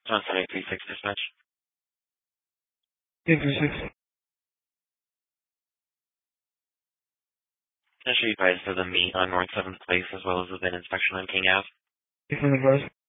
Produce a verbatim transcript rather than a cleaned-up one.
Johnson eight three six dispatch. eight three six. Can I show you guys to the meet on North seventh Place as well as the VIN inspection on King Ave? You can advise.